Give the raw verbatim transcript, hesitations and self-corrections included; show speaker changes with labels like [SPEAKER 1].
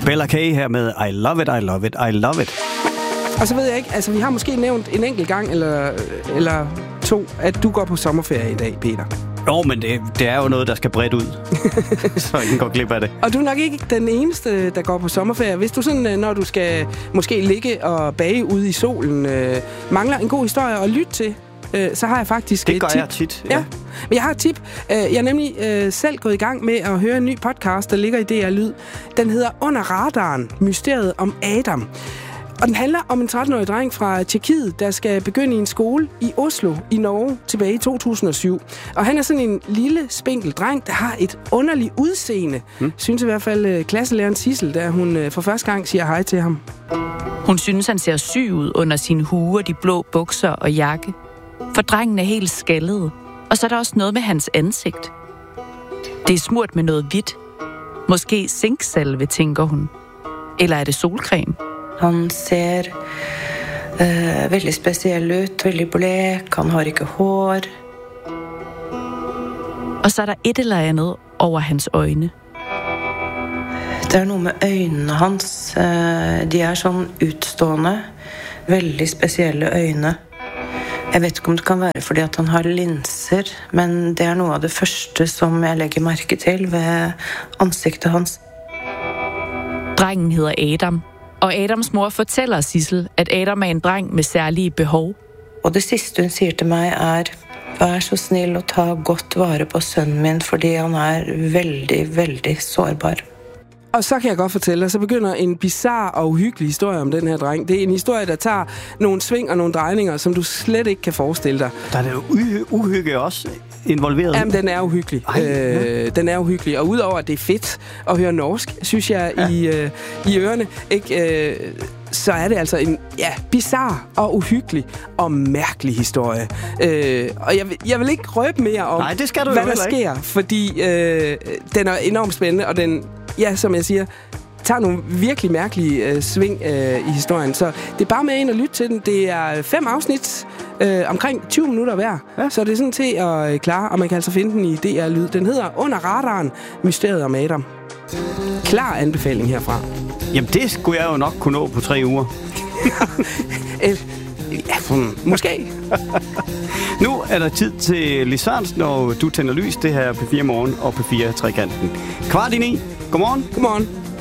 [SPEAKER 1] Bella K her med I love it, I love it, I love it.
[SPEAKER 2] Og så ved jeg ikke, altså vi har måske nævnt en enkelt gang, eller, eller to, at du går på sommerferie i dag, Peter.
[SPEAKER 1] Jo, men det, det er jo noget, der skal bredt ud, så ingen går glip af det.
[SPEAKER 2] Og du er nok ikke den eneste, der går på sommerferie. Hvis du sådan, når du skal måske ligge og bage ude i solen, øh, mangler en god historie at lytte til, øh, så har jeg faktisk
[SPEAKER 1] det
[SPEAKER 2] et
[SPEAKER 1] gør
[SPEAKER 2] tip.
[SPEAKER 1] jeg tit, ja.
[SPEAKER 2] ja. Men jeg har et tip. Jeg er nemlig øh, selv gået i gang med at høre en ny podcast, der ligger i D R Lyd. Den hedder Under radaren, mysteriet om Adam. Og den handler om en tretten-årig dreng fra Tjekkiet, der skal begynde i en skole i Oslo i Norge tilbage i to tusind og syv. Og han er sådan en lille, spinkel dreng, der har et underligt udseende. Hmm. Synes i hvert fald klasselæreren Sissel, da hun for første gang siger hej til ham.
[SPEAKER 3] Hun synes, han ser syg ud under sine huer, de blå bukser og jakke. For drengen er helt skaldet. Og så er der også noget med hans ansigt. Det er smurt med noget hvidt. Måske zinksalve, tænker hun. Eller er det solcreme?
[SPEAKER 4] Han ser øh, veldig spesiell ut, veldig blek, han har ikke hår.
[SPEAKER 3] Og så er der et eller andet over hans øjne.
[SPEAKER 4] Det er noe med øynene hans. Øh, de er sånn utstående, veldig spesielle øyne. Jeg vet ikke om det kan være fordi at han har linser, men det er noe av det første som jeg legger merke til ved ansiktet hans.
[SPEAKER 3] Drengen hedder Adam. Og Adams mor fortæller Sissel, at Adam er en dreng med særlige behov.
[SPEAKER 4] Og det sidste hun siger til mig er, vær så snill og ta godt vare på sønnen min, fordi han er veldig, veldig sårbar.
[SPEAKER 2] Og så kan jeg godt fortælle, at så begynder en bizarre og uhyggelig historie om den her dreng. Det er en historie, der tager nogle sving og nogle drejninger, som du slet ikke kan forestille dig.
[SPEAKER 1] Der er jo uhy- uhygge også involveret.
[SPEAKER 2] Jamen, den er uhyggelig. Ej, ja. øh, den er uhyggelig. Og udover at det er fedt at høre norsk, synes jeg, ja. i, øh, i ørerne, ikke, øh, så er det altså en ja, bizarre og uhyggelig og mærkelig historie. Øh, og jeg vil, jeg vil ikke røbe mere om,
[SPEAKER 1] Nej, det skal du
[SPEAKER 2] hvad
[SPEAKER 1] jo
[SPEAKER 2] der sker,
[SPEAKER 1] ikke.
[SPEAKER 2] fordi øh, den er enormt spændende, og den, ja, som jeg siger, tager nogle virkelig mærkelige øh, sving øh, i historien. Så det er bare med ind og lytte til den. Det er fem afsnit, øh, omkring tyve minutter hver. Ja. Så det er sådan til at øh, klare, og man kan altså finde den i D R Lyd. Den hedder Under radaren, mysteriet om Adam. Klar anbefaling herfra.
[SPEAKER 1] Jamen, det skulle jeg jo nok kunne nå på tre uger.
[SPEAKER 2] ja, måske.
[SPEAKER 1] Nu er der tid til Lis Sørensen, når du tænder lys. Det her er P fire Morgen og P fire Trekanten. Kvart i ni. Godmorgen.
[SPEAKER 2] Godmorgen.